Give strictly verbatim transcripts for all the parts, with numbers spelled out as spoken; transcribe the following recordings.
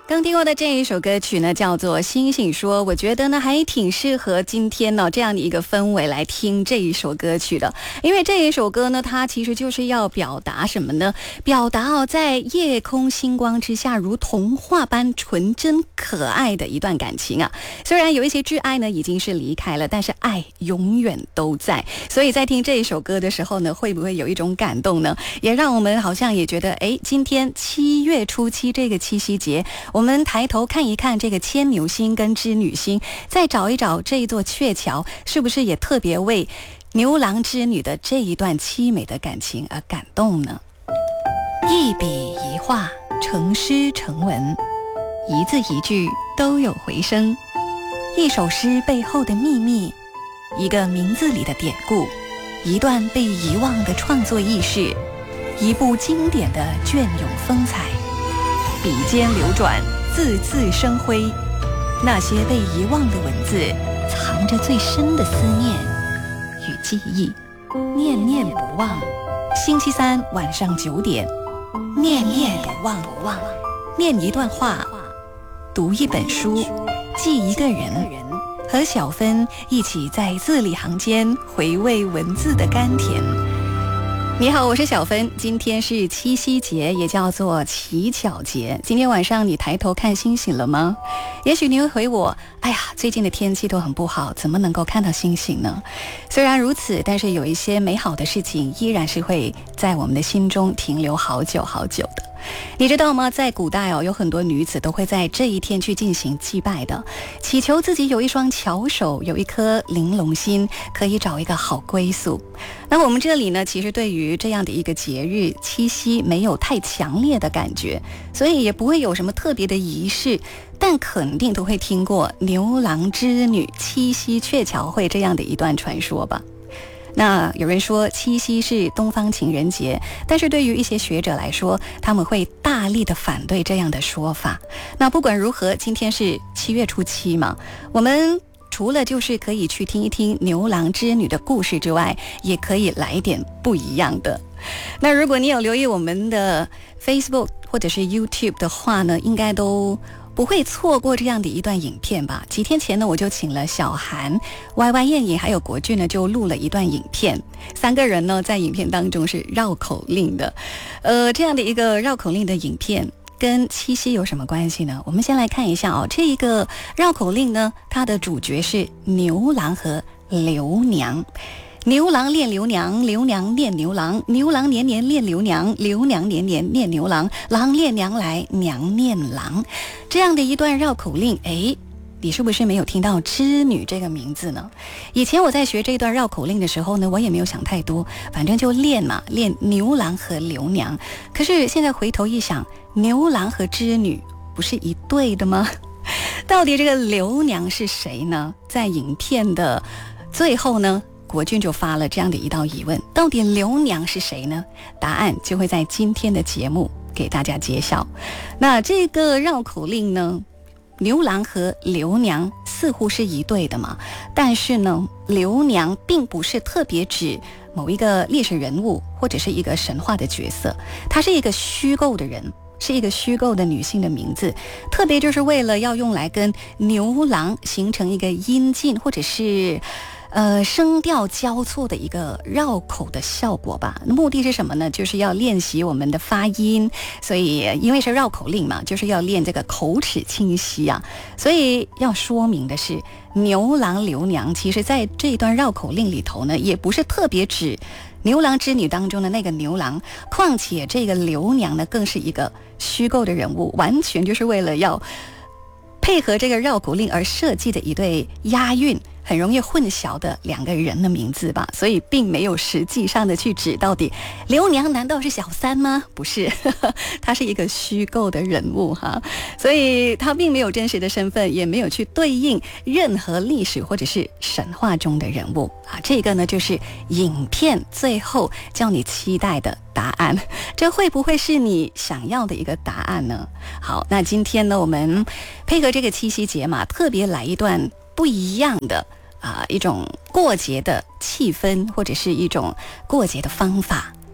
刚听过的这一首歌曲呢，叫做《星星说》，我觉得呢还挺适合今天呢这样的一个氛围来听这一首歌曲的，因为这一首歌呢，它其实就是要表达什么呢？表达哦，在夜空星光之下，如童话般纯真可爱的一段感情啊。虽然有一些挚爱呢已经是离开了，但是爱永远都在。所以在听这一首歌的时候呢，会不会有一种感动呢？也让我们好像也觉得，哎，今天七月初七这个七夕节，我们抬头看一看这个牵牛星跟织女星，再找一找这一座鹊桥，是不是也特别为牛郎织女的这一段凄美的感情而感动呢？一笔一画，成诗成文，一字一句都有回声。一首诗背后的秘密，一个名字里的典故，一段被遗忘的创作轶事，一部经典的隽永风采。笔尖流转，字字生辉，那些被遗忘的文字，藏着最深的思念与记忆，念念不忘。星期三晚上九点，念念不忘，不忘，念一段话，读一本书，记一个人，和小芬一起在字里行间回味文字的甘甜。你好，我是小芬。今天是七夕节，也叫做乞巧节。今天晚上你抬头看星星了吗？也许你会回我，哎呀，最近的天气都很不好，怎么能够看到星星呢？虽然如此，但是有一些美好的事情依然是会在我们的心中停留好久好久的。你知道吗？在古代哦，有很多女子都会在这一天去进行祭拜的，祈求自己有一双巧手，有一颗玲珑心，可以找一个好归宿。那我们这里呢，其实对于这样的一个节日七夕没有太强烈的感觉，所以也不会有什么特别的仪式，但肯定都会听过牛郎织女七夕鹊桥会这样的一段传说吧。那有人说七夕是东方情人节，但是对于一些学者来说，他们会大力的反对这样的说法。那不管如何，今天是七月初七嘛，我们除了就是可以去听一听牛郎织女的故事之外，也可以来一点不一样的。那如果你有留意我们的 Facebook 或者是 YouTube 的话呢，应该都不会错过这样的一段影片吧。几天前呢，我就请了小韩、Y Y 燕燕还有国俊呢，就录了一段影片。三个人呢，在影片当中是绕口令的。呃，这样的一个绕口令的影片跟七夕有什么关系呢？我们先来看一下哦，这一个绕口令呢，它的主角是牛郎和刘娘。牛郎恋刘娘，刘娘恋牛郎，牛郎年年恋刘娘，刘娘年年念牛郎，郎恋娘来，娘念郎。这样的一段绕口令，哎，你是不是没有听到织女这个名字呢？以前我在学这段绕口令的时候呢，我也没有想太多，反正就练嘛，练牛郎和刘娘。可是现在回头一想，牛郎和织女不是一对的吗？到底这个刘娘是谁呢？在影片的最后呢，国俊就发了这样的一道疑问，到底刘娘是谁呢？答案就会在今天的节目给大家揭晓。那这个绕口令呢，牛郎和刘娘似乎是一对的嘛，但是呢，刘娘并不是特别指某一个历史人物或者是一个神话的角色，她是一个虚构的人，是一个虚构的女性的名字，特别就是为了要用来跟牛郎形成一个音近或者是呃，声调交错的一个绕口的效果吧。目的是什么呢？就是要练习我们的发音，所以因为是绕口令嘛，就是要练这个口齿清晰啊。所以要说明的是，牛郎刘娘其实在这一段绕口令里头呢，也不是特别指牛郎织女当中的那个牛郎，况且这个刘娘呢，更是一个虚构的人物，完全就是为了要配合这个绕口令而设计的一对押韵很容易混淆的两个人的名字吧，所以并没有实际上的去指到底刘娘难道是小三吗？不是，她是一个虚构的人物哈，所以她并没有真实的身份，也没有去对应任何历史或者是神话中的人物啊。这个呢，就是影片最后叫你期待的答案，这会不会是你想要的一个答案呢？好，那今天呢，我们配合这个七夕节嘛，特别来一段不一样的啊、呃，一种过节的气氛，或者是一种过节的方法。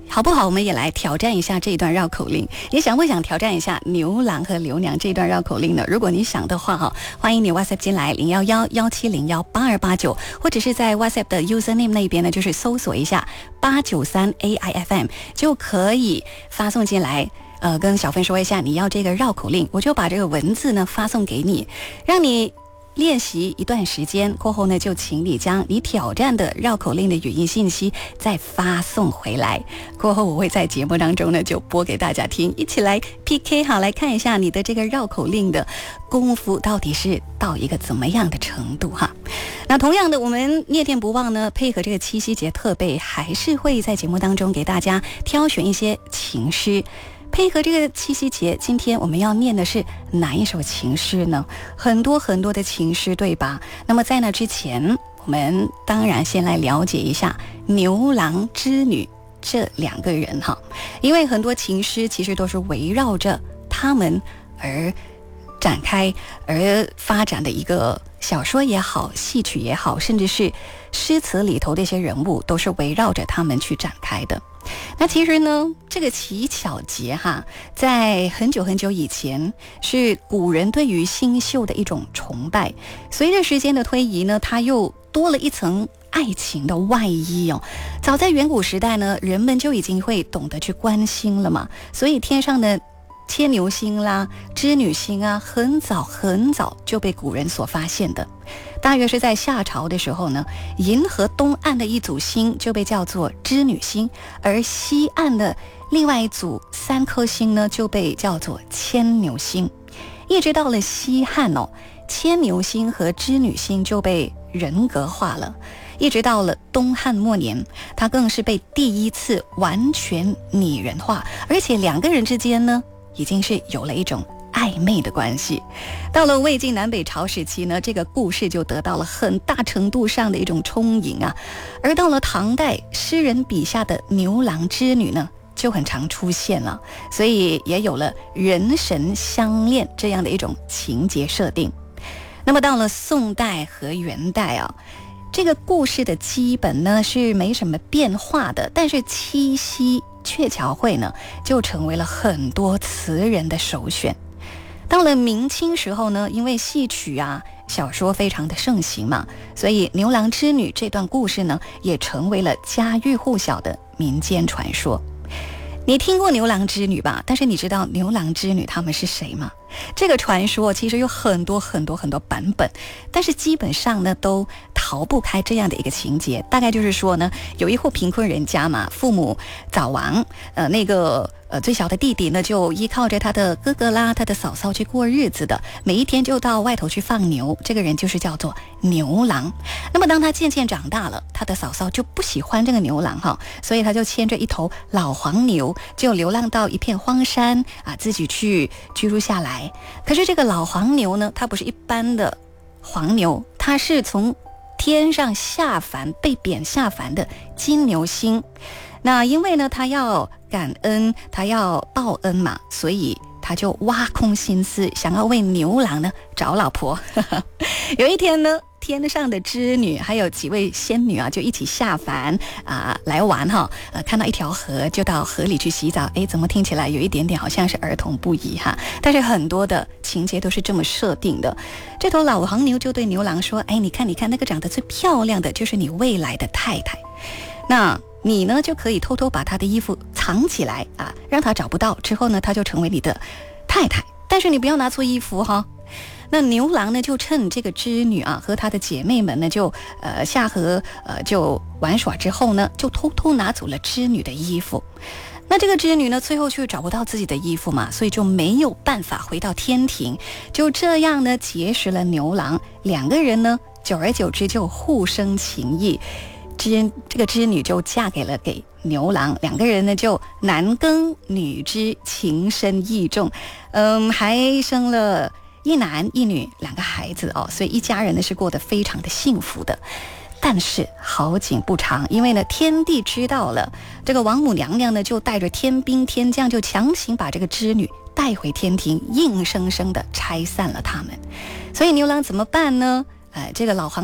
好不好？我们也来挑战一下这一段绕口令。你想不想挑战一下牛郎和刘娘这一段绕口令呢？如果你想的话哈，欢迎你 WhatsApp 进来零幺幺幺七零幺八二八九，或者是在 WhatsApp 的 username 那边呢，就是搜索一下八九三 A I F M 就可以发送进来。呃，跟小芬说一下你要这个绕口令，我就把这个文字呢发送给你，让你练习一段时间过后呢，就请你将你挑战的绕口令的语音信息再发送回来。过后我会在节目当中呢就播给大家听，一起来 P K 好，来看一下你的这个绕口令的功夫到底是到一个怎么样的程度哈。那同样的，我们念念不忘呢，配合这个七夕节特备，还是会在节目当中给大家挑选一些情诗。配合这个七夕节，今天我们要念的是哪一首情诗呢？很多很多的情诗，对吧？那么在那之前，我们当然先来了解一下牛郎织女这两个人哈，因为很多情诗其实都是围绕着他们而展开而发展的一个小说也好，戏曲也好，甚至是诗词里头的一些人物，都是围绕着他们去展开的。那其实呢，这个乞巧节哈，在很久很久以前是古人对于星宿的一种崇拜。随着时间的推移呢，它又多了一层爱情的外衣哦。早在远古时代呢，人们就已经会懂得去观星了嘛，所以天上的牵牛星啦、织女星啊，很早很早就被古人所发现的。大约是在夏朝的时候呢，银河东岸的一组星就被叫做织女星，而西岸的另外一组三颗星呢就被叫做牵牛星。一直到了西汉哦，牵牛星和织女星就被人格化了。一直到了东汉末年，它更是被第一次完全拟人化，而且两个人之间呢已经是有了一种暧昧的关系。到了魏晋南北朝时期呢，这个故事就得到了很大程度上的一种充盈啊。而到了唐代，诗人笔下的牛郎织女呢就很常出现了，所以也有了人神相恋这样的一种情节设定。那么到了宋代和元代啊，这个故事的基本呢是没什么变化的，但是七夕鹊桥会呢就成为了很多词人的首选。到了明清时候呢，因为戏曲啊小说非常的盛行嘛，所以牛郎织女这段故事呢也成为了家喻户晓的民间传说。你听过牛郎织女吧？但是你知道牛郎织女他们是谁吗？这个传说其实有很多很多很多版本，但是基本上呢都逃不开这样的一个情节。大概就是说呢，有一户贫困人家嘛，父母早亡，呃，那个呃最小的弟弟呢就依靠着他的哥哥啦、他的嫂嫂去过日子的，每一天就到外头去放牛。这个人就是叫做牛郎。那么当他渐渐长大了，他的嫂嫂就不喜欢这个牛郎哈，所以他就牵着一头老黄牛，就流浪到一片荒山啊，自己去居住下来。可是这个老黄牛呢，它不是一般的黄牛，它是从天上下凡被贬下凡的金牛星。那因为呢他要感恩，他要报恩嘛，所以他就挖空心思想要为牛郎呢找老婆。有一天呢，天上的织女还有几位仙女啊，就一起下凡啊、呃、来玩哈。呃，看到一条河，就到河里去洗澡。哎，怎么听起来有一点点好像是儿童不宜哈？但是很多的情节都是这么设定的。这头老黄牛就对牛郎说：“哎，你看，你看，那个长得最漂亮的就是你未来的太太。那你呢，就可以偷偷把她的衣服藏起来啊，让她找不到。之后呢，她就成为你的太太。但是你不要拿错衣服哈。”那牛郎呢，就趁这个织女啊和她的姐妹们呢，就呃下河呃就玩耍之后呢，就偷偷拿走了织女的衣服。那这个织女呢，最后却找不到自己的衣服嘛，所以就没有办法回到天庭。就这样呢，结识了牛郎，两个人呢，久而久之就互生情谊。织这个织女就嫁给了给牛郎，两个人呢就男耕女织，情深意重，嗯，还生了一男一女两个孩子哦，所以一家人呢是过得非常的幸福的。但是好景不长，因为呢天帝知道了，这个王母娘娘呢就带着天兵天将，就强行把这个织女带回天庭，硬生生的拆散了他们。所以牛郎怎么办呢？呃，这个老黄